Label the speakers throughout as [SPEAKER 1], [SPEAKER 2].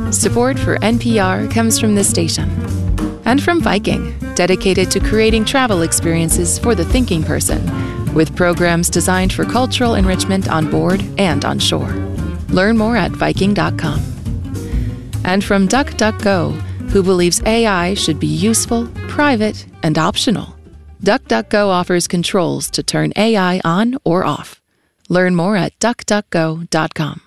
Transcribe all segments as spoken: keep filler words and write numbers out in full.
[SPEAKER 1] Support for N P R comes from this station. And from Viking, dedicated to creating travel experiences for the thinking person, with programs designed for cultural enrichment on board and on shore. Learn more at Viking dot com. And from DuckDuckGo, who believes A I should be useful, private, and optional. DuckDuckGo offers controls to turn A I on or off. Learn more at Duck Duck Go dot com.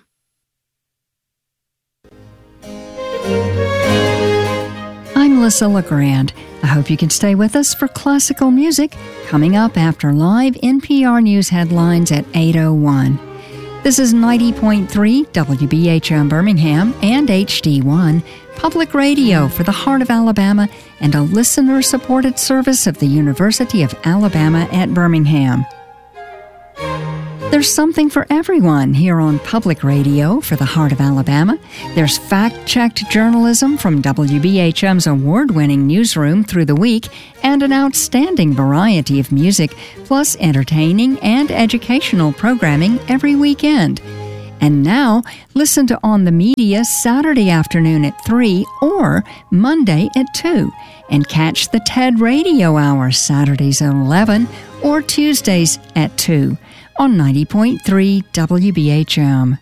[SPEAKER 2] I'm Melissa LeGrand. I hope you can stay with us for classical music coming up after live N P R News headlines at eight oh one. This is ninety point three W B H M Birmingham and H D one, public radio for the heart of Alabama and a listener-supported service of the University of Alabama at Birmingham. There's something for everyone here on Public Radio for the Heart of Alabama. There's fact-checked journalism from W B H M's award-winning newsroom through the week and an outstanding variety of music, plus entertaining and educational programming every weekend. And now, listen to On the Media Saturday afternoon at three or Monday at two. And catch the TED Radio Hour Saturdays at eleven or Tuesdays at two. On ninety point three W B H M.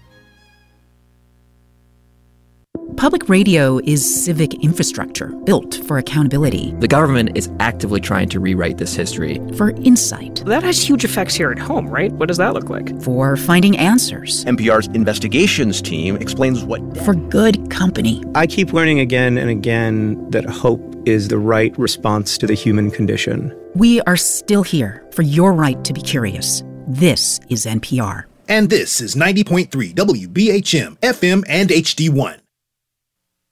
[SPEAKER 3] Public radio is civic infrastructure built for accountability.
[SPEAKER 4] The government is actively trying to rewrite this history.
[SPEAKER 3] For insight.
[SPEAKER 5] That has huge effects here at home, right? What does that look like?
[SPEAKER 3] For finding answers.
[SPEAKER 6] N P R's investigations team explains what...
[SPEAKER 3] For good company.
[SPEAKER 7] I keep learning again and again that hope is the right response to the human condition.
[SPEAKER 3] We are still here for your right to be curious. This is N P R.
[SPEAKER 8] And this is ninety point three W B H M, F M, and H D one.